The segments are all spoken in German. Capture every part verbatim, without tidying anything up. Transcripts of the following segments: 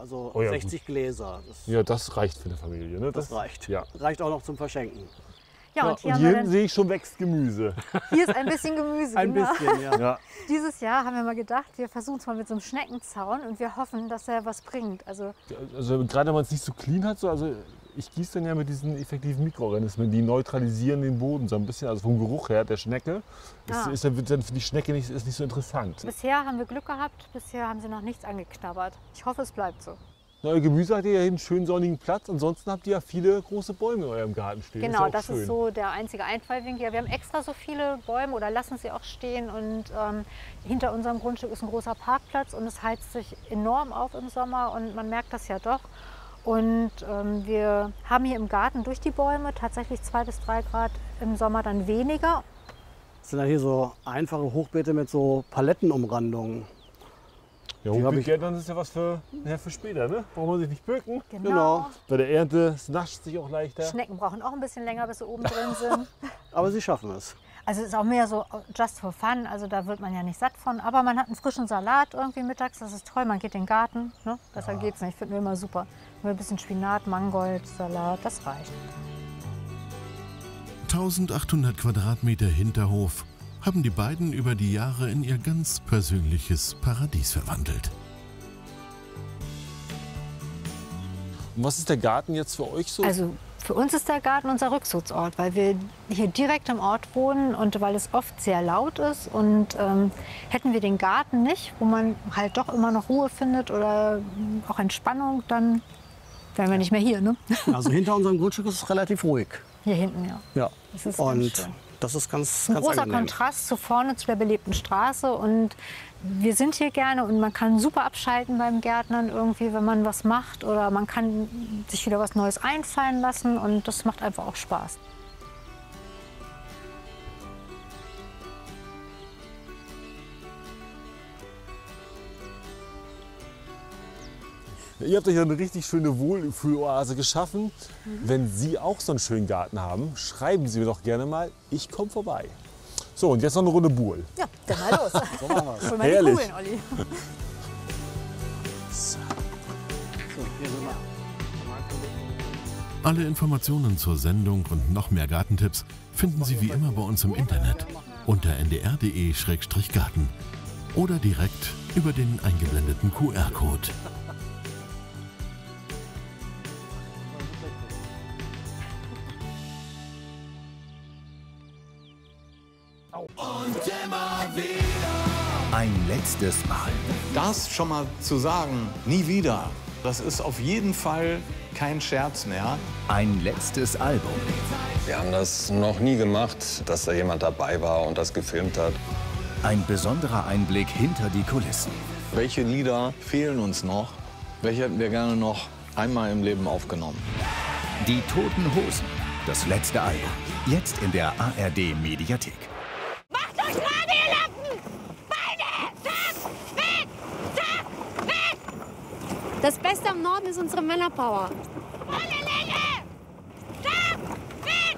also oh ja, sechzig gut. Gläser. Das, Ja, das reicht für eine Familie. Ne? das reicht. Ja. Reicht auch noch zum Verschenken. Ja, Ja, und hier, und haben hier wir hinten dann, sehe ich schon wächst Gemüse. hier ist ein bisschen Gemüse. Ein genau. bisschen, ja. Ja. Dieses Jahr haben wir mal gedacht, wir versuchen es mal mit so einem Schneckenzaun und wir hoffen, dass er was bringt. Also Also gerade wenn man es nicht so clean hat, so, also ich gieße dann ja mit diesen effektiven Mikroorganismen, die neutralisieren den Boden so ein bisschen, also vom Geruch her der Schnecke. Das Ah. ist dann, wird dann für die Schnecke nicht, ist nicht so interessant. bisher haben wir Glück gehabt, bisher haben sie noch nichts angeknabbert. Ich hoffe, es bleibt so. Euer Gemüse hat ihr ja hier einen schönen sonnigen Platz. Ansonsten habt ihr ja viele große Bäume in eurem Garten stehen. Genau, ist ja auch das schön. ist so der einzige Einfallwinkel. Ja, wir haben extra so viele Bäume oder lassen sie auch stehen. Und ähm, hinter unserem Grundstück ist ein großer Parkplatz und es heizt sich enorm auf im Sommer und man merkt das ja doch. Und ähm, wir haben hier im Garten durch die Bäume tatsächlich zwei bis drei Grad, im Sommer dann weniger. Das sind dann hier so einfache Hochbeete mit so Palettenumrandungen. Ja, Die hab ich- Hochbeetgärtnern ist ja was für, ja, für später, ne? Braucht man sich nicht bücken. Genau. Bei der Ernte es nascht sich auch leichter. Schnecken brauchen auch ein bisschen länger, bis sie oben drin sind. Aber sie schaffen es. Also es ist auch mehr so just for fun, also da wird man ja nicht satt von. Aber man hat einen frischen Salat irgendwie mittags, das ist toll. Man geht in den Garten, ne? Besser geht's nicht, finden wir immer super. Nur ein bisschen Spinat, Mangold, Salat, das reicht. eintausendachthundert Quadratmeter Hinterhof haben die beiden über die Jahre in ihr ganz persönliches Paradies verwandelt. Und was ist der Garten jetzt für euch so? Also für uns ist der Garten unser Rückzugsort, weil wir hier direkt im Ort wohnen und weil es oft sehr laut ist. Und ähm, hätten wir den Garten nicht, wo man halt doch immer noch Ruhe findet oder auch Entspannung, dann wären wir nicht mehr hier, ne? Also hinter unserem Grundstück ist es relativ ruhig. Hier hinten, ja. Ja. Das ist ganz Und schön. das ist ganz, Ein ganz großer angenehm. Kontrast zu vorne, zu der belebten Straße. Und wir sind hier gerne und man kann super abschalten beim Gärtnern irgendwie, wenn man was macht. Oder man kann sich wieder was Neues einfallen lassen und das macht einfach auch Spaß. Ihr habt euch ja eine richtig schöne Wohlfühloase geschaffen. Wenn Sie auch so einen schönen Garten haben, schreiben Sie mir doch gerne mal, ich komme vorbei. So, und jetzt noch eine Runde Buhl. Ja, dann mal los. So machen wir's. Hol mal die Herrlich. Kugeln, Olli. So, hier sind wir. Alle Informationen zur Sendung und noch mehr Gartentipps finden Sie wie immer bei uns im Internet unter n d r punkt d e slash garten oder direkt über den eingeblendeten Q R-Code. Ein letztes Mal. Das schon mal zu sagen, nie wieder, das ist auf jeden Fall kein Scherz mehr. Ein letztes Album. Wir haben das noch nie gemacht, dass da jemand dabei war und das gefilmt hat. Ein besonderer Einblick hinter die Kulissen. Welche Lieder fehlen uns noch? Welche hätten wir gerne noch einmal im Leben aufgenommen? Die Toten Hosen. Das letzte Album. Jetzt in der A R D-Mediathek. Macht euch gerade, ihr Lappen! Beine! Zack! Weg! Zack! Weg! Das Beste am Norden ist unsere Männerpower. Volle Länge! Zack! Weg!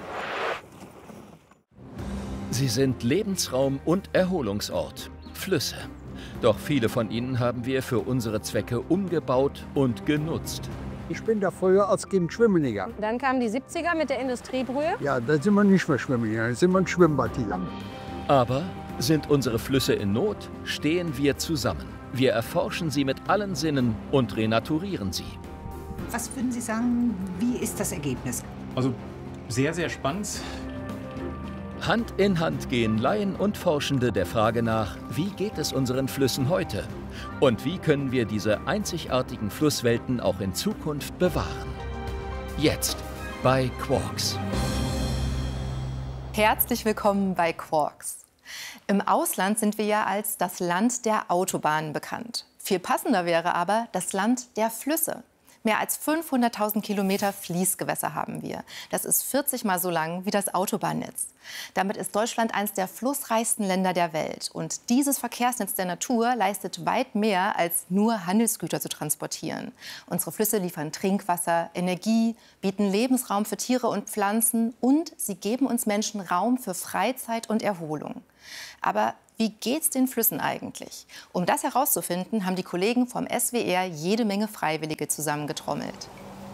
Sie sind Lebensraum und Erholungsort. Flüsse. Doch viele von ihnen haben wir für unsere Zwecke umgebaut und genutzt. Ich bin da früher als Kind schwimmen gegangen. Dann kamen die siebziger mit der Industriebrühe. Ja, da sind wir nicht mehr schwimmen gegangen, da sind wir ein Schwimmbad gegangen. Aber sind unsere Flüsse in Not, stehen wir zusammen. Wir erforschen sie mit allen Sinnen und renaturieren sie. Was würden Sie sagen, wie ist das Ergebnis? Also sehr, sehr spannend. Hand in Hand gehen Laien und Forschende der Frage nach, wie geht es unseren Flüssen heute? Und wie können wir diese einzigartigen Flusswelten auch in Zukunft bewahren? Jetzt bei Quarks. Herzlich willkommen bei Quarks. Im Ausland sind wir ja als das Land der Autobahnen bekannt. Viel passender wäre aber das Land der Flüsse. Mehr als fünfhunderttausend Kilometer Fließgewässer haben wir. Das ist vierzig Mal so lang wie das Autobahnnetz. Damit ist Deutschland eines der flussreichsten Länder der Welt. Und dieses Verkehrsnetz der Natur leistet weit mehr, als nur Handelsgüter zu transportieren. Unsere Flüsse liefern Trinkwasser, Energie, bieten Lebensraum für Tiere und Pflanzen und sie geben uns Menschen Raum für Freizeit und Erholung. Aber Wie geht's den Flüssen eigentlich? Um das herauszufinden, haben die Kollegen vom S W R jede Menge Freiwillige zusammengetrommelt.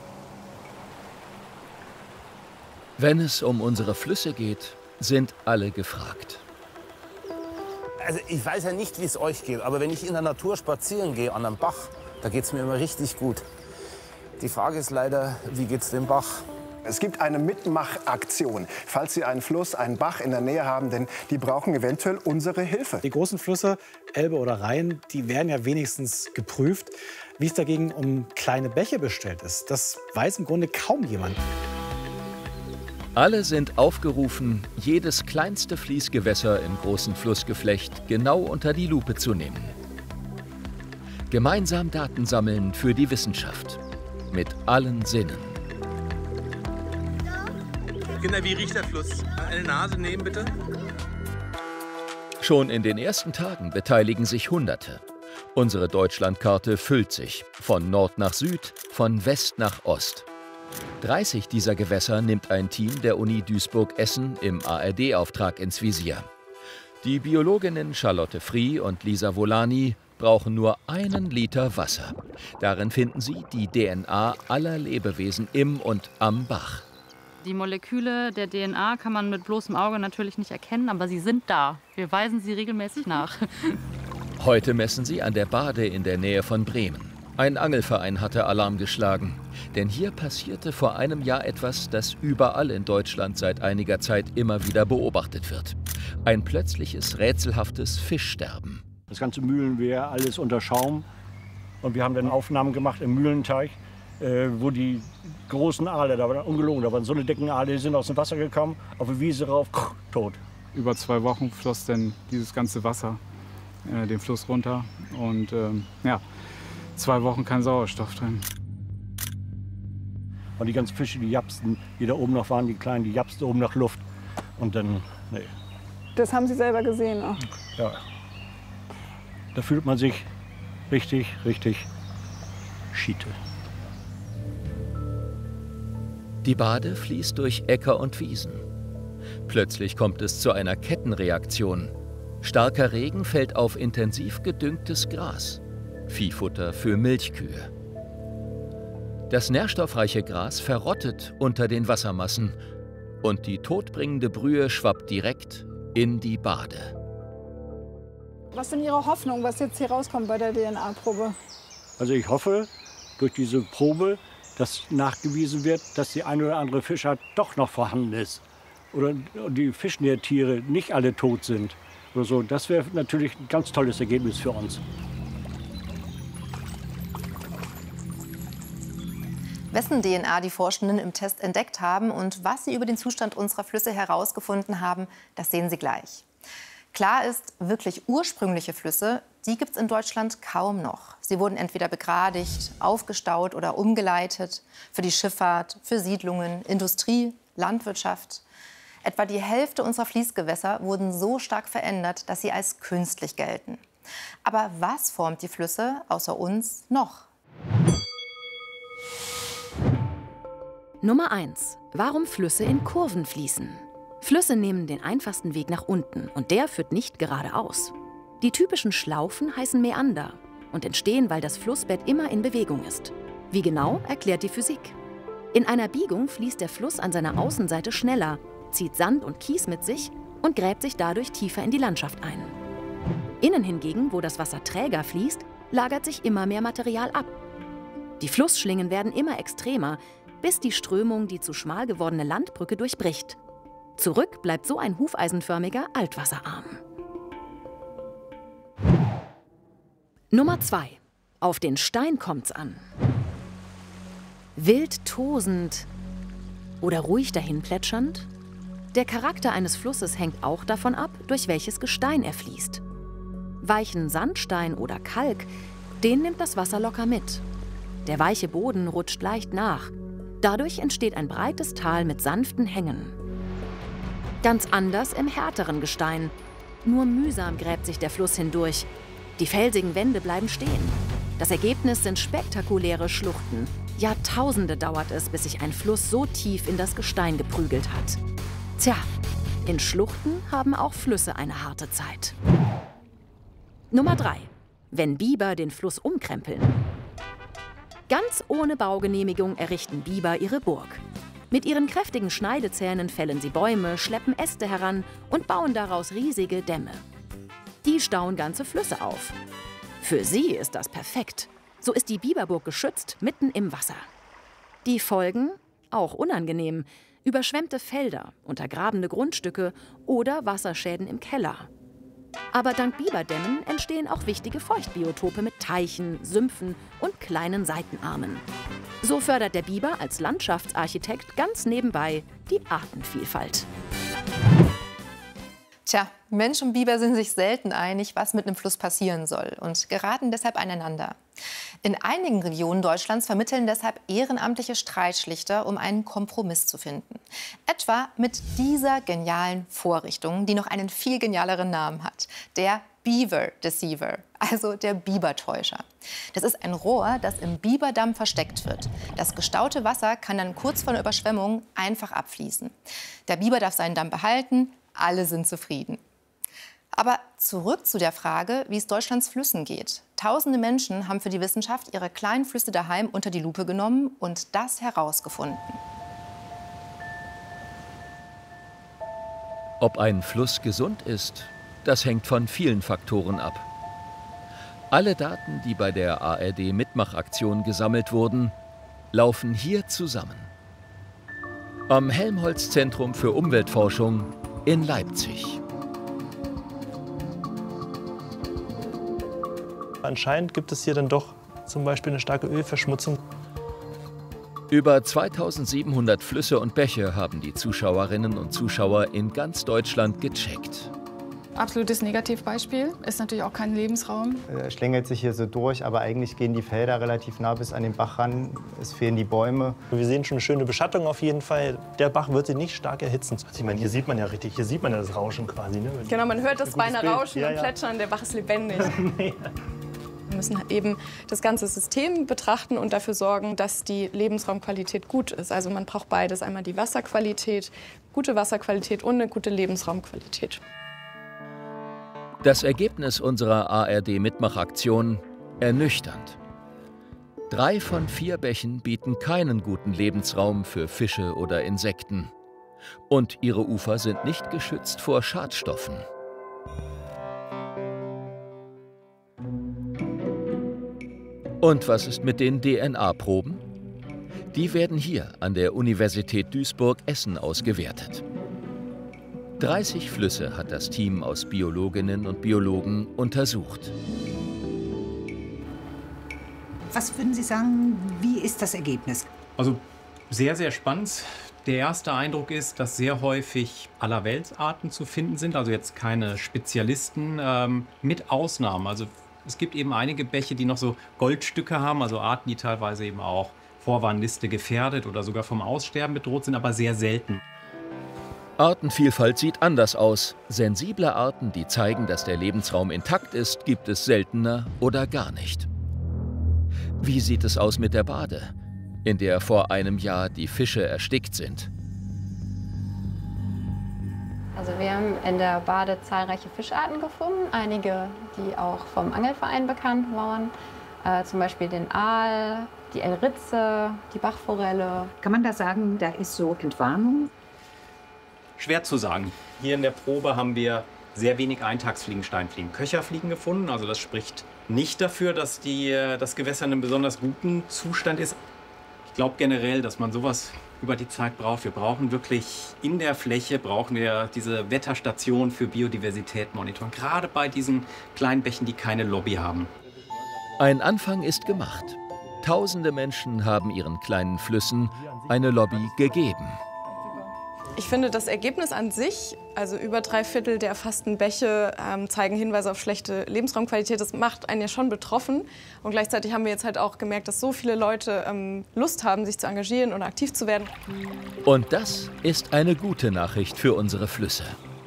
Wenn es um unsere Flüsse geht, sind alle gefragt. Also ich weiß ja nicht, wie es euch geht, aber wenn ich in der Natur spazieren gehe, an einem Bach, da geht es mir immer richtig gut. Die Frage ist leider, wie geht es dem Bach? Es gibt eine Mitmachaktion, falls Sie einen Fluss, einen Bach in der Nähe haben, denn die brauchen eventuell unsere Hilfe. Die großen Flüsse, Elbe oder Rhein, die werden ja wenigstens geprüft. Wie es dagegen um kleine Bäche bestellt ist, das weiß im Grunde kaum jemand. Alle sind aufgerufen, jedes kleinste Fließgewässer im großen Flussgeflecht genau unter die Lupe zu nehmen. Gemeinsam Daten sammeln für die Wissenschaft. Mit allen Sinnen. Kinder, wie riecht der Fluss? Eine Nase nehmen, bitte. Schon in den ersten Tagen beteiligen sich Hunderte. Unsere Deutschlandkarte füllt sich. Von Nord nach Süd, von West nach Ost. dreißig dieser Gewässer nimmt ein Team der Uni Duisburg-Essen im A R D-Auftrag ins Visier. Die Biologinnen Charlotte Frie und Lisa Volani brauchen nur einen Liter Wasser. Darin finden sie die D N A aller Lebewesen im und am Bach. Die Moleküle der D N A kann man mit bloßem Auge natürlich nicht erkennen, aber sie sind da. Wir weisen sie regelmäßig nach. Heute messen sie an der Bade in der Nähe von Bremen. Ein Angelverein hatte Alarm geschlagen. Denn hier passierte vor einem Jahr etwas, das überall in Deutschland seit einiger Zeit immer wieder beobachtet wird. Ein plötzliches, rätselhaftes Fischsterben. Das ganze Mühlenwehr, alles unter Schaum. Und wir haben dann Aufnahmen gemacht im Mühlenteich, äh, wo die großen Aale, da waren ungelogen, da waren so eine dicken Aale, die sind aus dem Wasser gekommen, auf die Wiese rauf, tot. Über zwei Wochen floss dann dieses ganze Wasser äh, den Fluss runter. Und ähm, ja, zwei Wochen kein Sauerstoff drin. Und die ganzen Fische, die japsten, die da oben noch waren, die kleinen, die japsten oben nach Luft. Und dann, nee. Das haben Sie selber gesehen auch? Ja. Da fühlt man sich richtig, richtig Schiete. Die Bade fließt durch Äcker und Wiesen. Plötzlich kommt es zu einer Kettenreaktion. Starker Regen fällt auf intensiv gedüngtes Gras. Viehfutter für Milchkühe. Das nährstoffreiche Gras verrottet unter den Wassermassen und die todbringende Brühe schwappt direkt in die Bade. Was sind Ihre Hoffnungen, was jetzt hier rauskommt bei der D N A-Probe? Also ich hoffe, durch diese Probe, dass nachgewiesen wird, dass die eine oder andere Fischart doch noch vorhanden ist. Oder die Fischnährtiere nicht alle tot sind. Oder so. Das wäre natürlich ein ganz tolles Ergebnis für uns. Wessen D N A die Forschenden im Test entdeckt haben und was sie über den Zustand unserer Flüsse herausgefunden haben, das sehen Sie gleich. Klar ist, wirklich ursprüngliche Flüsse, die gibt es in Deutschland kaum noch. Sie wurden entweder begradigt, aufgestaut oder umgeleitet für die Schifffahrt, für Siedlungen, Industrie, Landwirtschaft. Etwa die Hälfte unserer Fließgewässer wurden so stark verändert, dass sie als künstlich gelten. Aber was formt die Flüsse außer uns noch? Nummer eins. Warum Flüsse in Kurven fließen. Flüsse nehmen den einfachsten Weg nach unten und der führt nicht geradeaus. Die typischen Schlaufen heißen Mäander und entstehen, weil das Flussbett immer in Bewegung ist. Wie genau, erklärt die Physik. In einer Biegung fließt der Fluss an seiner Außenseite schneller, zieht Sand und Kies mit sich und gräbt sich dadurch tiefer in die Landschaft ein. Innen hingegen, wo das Wasser träger fließt, lagert sich immer mehr Material ab. Die Flussschlingen werden immer extremer, bis die Strömung die zu schmal gewordene Landbrücke durchbricht. Zurück bleibt so ein hufeisenförmiger Altwasserarm. Nummer zwei. Auf den Stein kommt's an. Wild tosend oder ruhig dahinplätschernd? Der Charakter eines Flusses hängt auch davon ab, durch welches Gestein er fließt. Weichen Sandstein oder Kalk, den nimmt das Wasser locker mit. Der weiche Boden rutscht leicht nach. Dadurch entsteht ein breites Tal mit sanften Hängen. Ganz anders im härteren Gestein. Nur mühsam gräbt sich der Fluss hindurch. Die felsigen Wände bleiben stehen. Das Ergebnis sind spektakuläre Schluchten. Jahrtausende dauert es, bis sich ein Fluss so tief in das Gestein geprügelt hat. Tja, In Schluchten haben auch Flüsse eine harte Zeit. Nummer drei. Wenn Biber den Fluss umkrempeln. Ganz ohne Baugenehmigung errichten Biber ihre Burg. Mit ihren kräftigen Schneidezähnen fällen sie Bäume, schleppen Äste heran und bauen daraus riesige Dämme. Die stauen ganze Flüsse auf. Für sie ist das perfekt. So ist die Biberburg geschützt, mitten im Wasser. Die Folgen? Auch unangenehm. Überschwemmte Felder, untergrabene Grundstücke oder Wasserschäden im Keller. Aber dank Biberdämmen entstehen auch wichtige Feuchtbiotope mit Teichen, Sümpfen und kleinen Seitenarmen. So fördert der Biber als Landschaftsarchitekt ganz nebenbei die Artenvielfalt. Tja, Mensch und Biber sind sich selten einig, was mit einem Fluss passieren soll und geraten deshalb aneinander. In einigen Regionen Deutschlands vermitteln deshalb ehrenamtliche Streitschlichter, um einen Kompromiss zu finden. Etwa mit dieser genialen Vorrichtung, die noch einen viel genialeren Namen hat. Der Beaver Deceiver, also der Bibertäuscher. Das ist ein Rohr, das im Biberdamm versteckt wird. Das gestaute Wasser kann dann kurz vor einer Überschwemmung einfach abfließen. Der Biber darf seinen Damm behalten, alle sind zufrieden. Aber zurück zu der Frage, wie es Deutschlands Flüssen geht. Tausende Menschen haben für die Wissenschaft ihre kleinen Flüsse daheim unter die Lupe genommen und das herausgefunden. Ob ein Fluss gesund ist, das hängt von vielen Faktoren ab. Alle Daten, die bei der A R D-Mitmachaktion gesammelt wurden, laufen hier zusammen. Am Helmholtz-Zentrum für Umweltforschung in Leipzig. Anscheinend gibt es hier dann doch zum Beispiel eine starke Ölverschmutzung. Über zweitausendsiebenhundert Flüsse und Bäche haben die Zuschauerinnen und Zuschauer in ganz Deutschland gecheckt. Absolutes Negativbeispiel, ist natürlich auch kein Lebensraum. Er schlängelt sich hier so durch, aber eigentlich gehen die Felder relativ nah bis an den Bach ran. Es fehlen die Bäume. Wir sehen schon eine schöne Beschattung auf jeden Fall. Der Bach wird sich nicht stark erhitzen. Ich meine, hier sieht man ja richtig, hier sieht man ja das Rauschen quasi. Ne? Genau, man hört das beinahe rauschen ja, und ja. plätschern, der Bach ist lebendig. Wir müssen eben das ganze System betrachten und dafür sorgen, dass die Lebensraumqualität gut ist. Also man braucht beides, einmal die Wasserqualität, gute Wasserqualität und eine gute Lebensraumqualität. Das Ergebnis unserer A R D-Mitmachaktion ernüchternd. Drei von vier Bächen bieten keinen guten Lebensraum für Fische oder Insekten. Und ihre Ufer sind nicht geschützt vor Schadstoffen. Und was ist mit den D N A-Proben? Die werden hier an der Universität Duisburg-Essen ausgewertet. dreißig Flüsse hat das Team aus Biologinnen und Biologen untersucht. Was würden Sie sagen, wie ist das Ergebnis? Also sehr, sehr spannend. Der erste Eindruck ist, dass sehr häufig Allerweltsarten zu finden sind, also jetzt keine Spezialisten, ähm, mit Ausnahmen. Also es gibt eben einige Bäche, die noch so Goldstücke haben, also Arten, die teilweise eben auch Vorwarnliste gefährdet oder sogar vom Aussterben bedroht sind, aber sehr selten. Artenvielfalt sieht anders aus. Sensible Arten, die zeigen, dass der Lebensraum intakt ist, gibt es seltener oder gar nicht. Wie sieht es aus mit der Bade, in der vor einem Jahr die Fische erstickt sind? Also wir haben in der Bade zahlreiche Fischarten gefunden, einige, die auch vom Angelverein bekannt waren, äh, zum Beispiel den Aal, die Elritze, die Bachforelle. Kann man da sagen, da ist so Entwarnung? Schwer zu sagen. Hier in der Probe haben wir sehr wenig Eintagsfliegen, Steinfliegen, Köcherfliegen gefunden. Also das spricht nicht dafür, dass die, das Gewässer in einem besonders guten Zustand ist. Ich glaube generell, dass man sowas über die Zeit braucht. Wir brauchen wirklich in der Fläche, brauchen wir diese Wetterstation für Biodiversität monitoren. Gerade bei diesen kleinen Bächen, die keine Lobby haben. Ein Anfang ist gemacht. Tausende Menschen haben ihren kleinen Flüssen eine Lobby gegeben. Ich finde, das Ergebnis an sich, also über drei Viertel der erfassten Bäche, ähm, zeigen Hinweise auf schlechte Lebensraumqualität. Das macht einen ja schon betroffen. Und gleichzeitig haben wir jetzt halt auch gemerkt, dass so viele Leute ähm, Lust haben, sich zu engagieren und aktiv zu werden. Und das ist eine gute Nachricht für unsere Flüsse.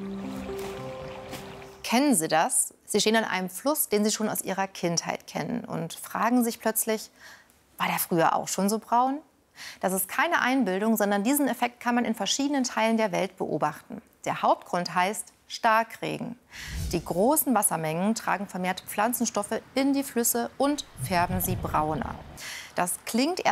Kennen Sie das? Sie stehen an einem Fluss, den Sie schon aus Ihrer Kindheit kennen und fragen sich plötzlich, war der früher auch schon so braun? Das ist keine Einbildung, sondern diesen Effekt kann man in verschiedenen Teilen der Welt beobachten. Der Hauptgrund heißt Starkregen. Die großen Wassermengen tragen vermehrt Pflanzenstoffe in die Flüsse und färben sie brauner. Das klingt erst